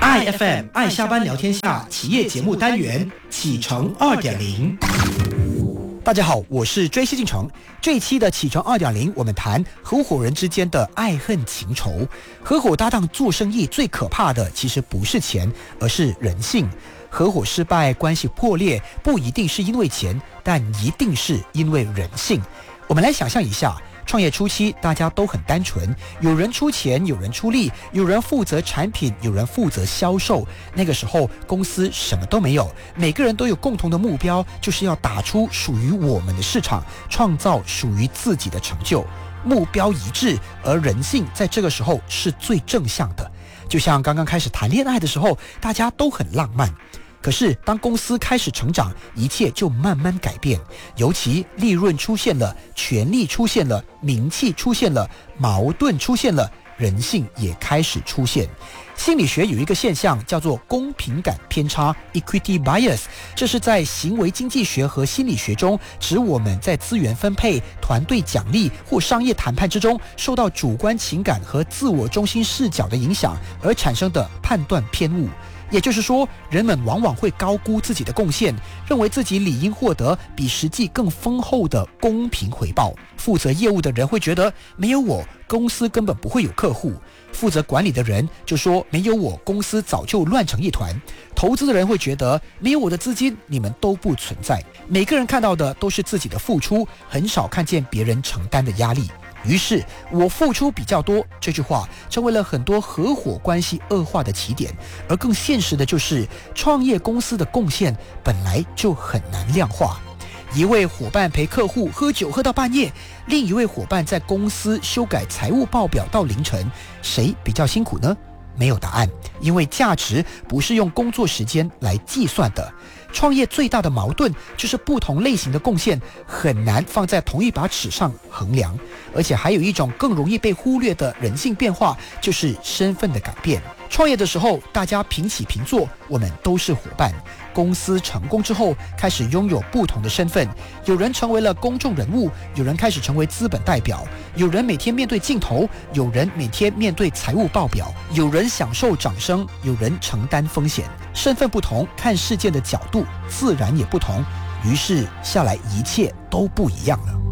IFM 爱下班聊天下企业节目单元启程2.0。大家好，我是追西进城。这一期的启程2.0，我们谈合伙人之间的爱恨情仇。合伙搭档做生意最可怕的其实不是钱，而是人性。合伙失败、关系破裂，不一定是因为钱，但一定是因为人性。我们来想象一下，创业初期大家都很单纯，有人出钱，有人出力，有人负责产品，有人负责销售。那个时候公司什么都没有，每个人都有共同的目标，就是要打出属于我们的市场，创造属于自己的成就。目标一致，而人性在这个时候是最正向的。就像刚刚开始谈恋爱的时候，大家都很浪漫。可是当公司开始成长，一切就慢慢改变，尤其利润出现了，权力出现了，名气出现了，矛盾出现了，人性也开始出现。心理学有一个现象叫做公平感偏差 （equity bias）， 这是在行为经济学和心理学中指我们在资源分配、团队奖励或商业谈判之中受到主观情感和自我中心视角的影响而产生的判断偏误。也就是说，人们往往会高估自己的贡献，认为自己理应获得比实际更丰厚的公平回报。负责业务的人会觉得，没有我，公司根本不会有客户。负责管理的人就说，没有我，公司早就乱成一团。投资的人会觉得，没有我的资金，你们都不存在。每个人看到的都是自己的付出，很少看见别人承担的压力。于是我付出比较多这句话成为了很多合伙关系恶化的起点。而更现实的就是创业公司的贡献本来就很难量化。一位伙伴陪客户喝酒喝到半夜，另一位伙伴在公司修改财务报表到凌晨，谁比较辛苦呢？没有答案，因为价值不是用工作时间来计算的。创业最大的矛盾就是不同类型的贡献很难放在同一把尺上衡量，而且还有一种更容易被忽略的人性变化，就是身份的改变。创业的时候大家平起平坐，我们都是伙伴。公司成功之后开始拥有不同的身份，有人成为了公众人物，有人开始成为资本代表，有人每天面对镜头，有人每天面对财务报表，有人享受掌声，有人承担风险。身份不同，看事件的角度自然也不同，于是下来一切都不一样了。